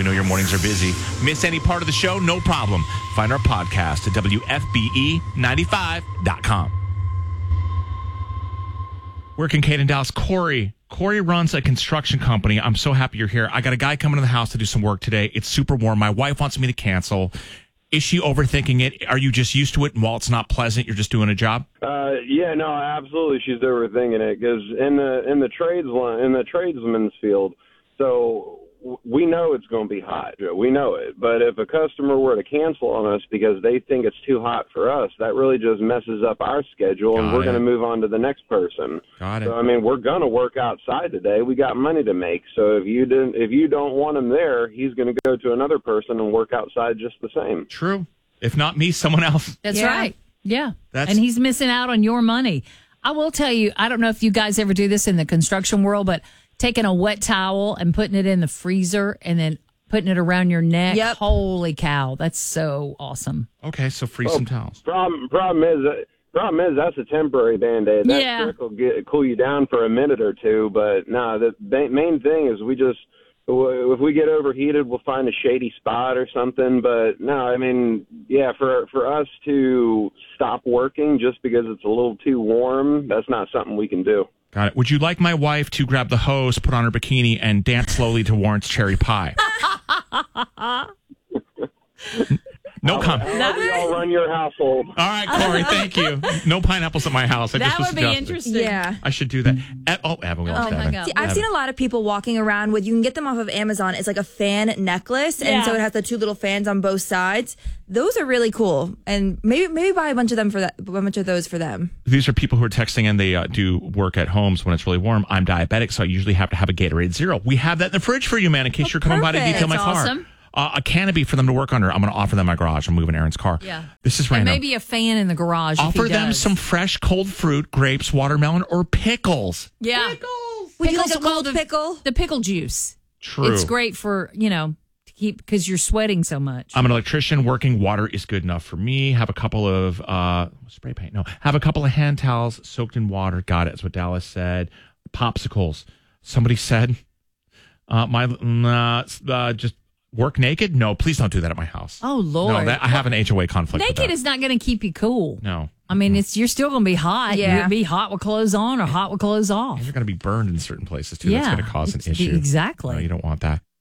We know your mornings are busy. Miss any part of the show? No problem. Find our podcast at WFBE95.com. Working Kate in Dallas. Corey runs a construction company. I'm so happy you're here. I got a guy coming to the house to do some work today. It's super warm. My wife wants me to cancel. Is she overthinking it? Are you just used to it? And while it's not pleasant, you're just doing a job? Yeah, no, absolutely. She's overthinking it because in the tradesman's field, so we know it's going to be hot. We know it. But if a customer were to cancel on us because they think it's too hot for us, that really just messes up our schedule, and we're going to move on to the next person. Got it. So, I mean, we're going to work outside today. We got money to make. So if you don't want him there, he's going to go to another person and work outside just the same. True. If not me, someone else. That's right. Yeah. And he's missing out on your money. I will tell you, I don't know if you guys ever do this in the construction world, but taking a wet towel and putting it in the freezer and then putting it around your neck. Yep. Holy cow. That's so awesome. Okay, so freeze some towels. Problem is that's a temporary Band-Aid. That trick will cool you down for a minute or two. But no, the main thing is if we get overheated, we'll find a shady spot or something. But no, I mean, yeah, for us to stop working just because it's a little too warm, that's not something we can do. Got it. Would you like my wife to grab the hose, put on her bikini, and dance slowly to Warren's cherry pie? No comment. I'll run your household. All right, Corey, thank you. No pineapples at my house. That would be interesting. Yeah. I should do that. Evan, we lost Evan. my God. See, I've seen a lot of people walking around with, you can get them off of Amazon. It's like a fan necklace. And so it has the two little fans on both sides. Those are really cool. And maybe buy a bunch of those for them. These are people who are texting and they do work at homes when it's really warm. I'm diabetic, so I usually have to have a Gatorade Zero. We have that in the fridge for you, man, in case you're coming by to detail my car. Awesome. A canopy for them to work under. I'm going to offer them my garage. I'm moving Aaron's car. Yeah. This is And random. maybe a fan in the garage. Offer if he them does. some fresh cold fruit, grapes, watermelon, or pickles. Yeah. Would you Pickles like a are called cold pickle? The pickle juice. True. It's great for, to keep, because you're sweating so much. I'm an electrician. Working water is good enough for me. Have a couple of spray paint. No, have a couple of hand towels soaked in water. Got it. That's what Dallas said. Popsicles. Somebody said, just work naked. No, please don't do that at my house. Oh, Lord. No, I have an HOA conflict. Naked is not going to keep you cool. No. I mean, you're still going to be hot. Yeah. You're going to be hot with clothes on or hot with clothes off. And you're going to be burned in certain places too. That's going to cause an issue. Exactly. No, you don't want that.